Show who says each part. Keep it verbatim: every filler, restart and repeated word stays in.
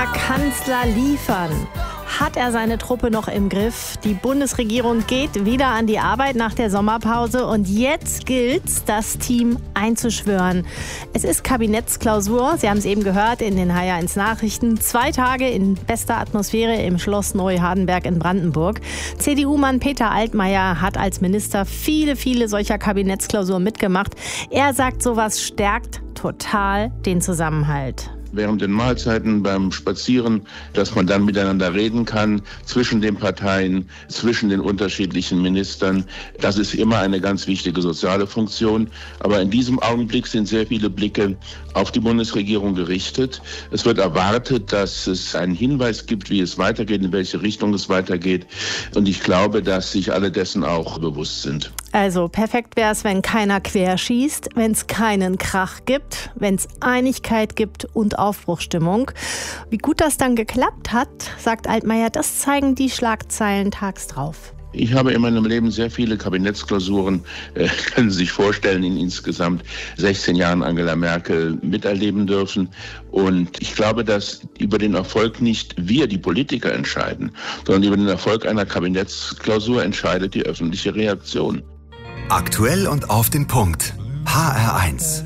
Speaker 1: der Kanzler liefern? Hat er seine Truppe noch im Griff? Die Bundesregierung geht wieder an die Arbeit nach der Sommerpause und jetzt gilt's, das Team einzuschwören. Es ist Kabinettsklausur, Sie haben es eben gehört in den H eins Nachrichten. Zwei Tage in bester Atmosphäre im Schloss Neuhardenberg in Brandenburg. C D U-Mann Peter Altmaier hat als Minister viele, viele solcher Kabinettsklausuren mitgemacht. Er sagt, sowas stärkt total den Zusammenhalt.
Speaker 2: Während den Mahlzeiten, beim Spazieren, dass man dann miteinander reden kann, zwischen den Parteien, zwischen den unterschiedlichen Ministern. Das ist immer eine ganz wichtige soziale Funktion. Aber in diesem Augenblick sind sehr viele Blicke auf die Bundesregierung gerichtet. Es wird erwartet, dass es einen Hinweis gibt, wie es weitergeht, in welche Richtung es weitergeht. Und ich glaube, dass sich alle dessen auch bewusst sind.
Speaker 1: Also perfekt wäre es, wenn keiner querschießt, wenn es keinen Krach gibt, wenn es Einigkeit gibt und Aufbruchsstimmung. Wie gut das dann geklappt hat, sagt Altmaier, das zeigen die Schlagzeilen tags drauf.
Speaker 2: Ich habe in meinem Leben sehr viele Kabinettsklausuren, äh, können Sie sich vorstellen, in insgesamt sechzehn Jahren Angela Merkel miterleben dürfen. Und ich glaube, dass über den Erfolg nicht wir, die Politiker, entscheiden, sondern über den Erfolg einer Kabinettsklausur entscheidet die öffentliche Reaktion.
Speaker 3: Aktuell und auf den Punkt. H R eins.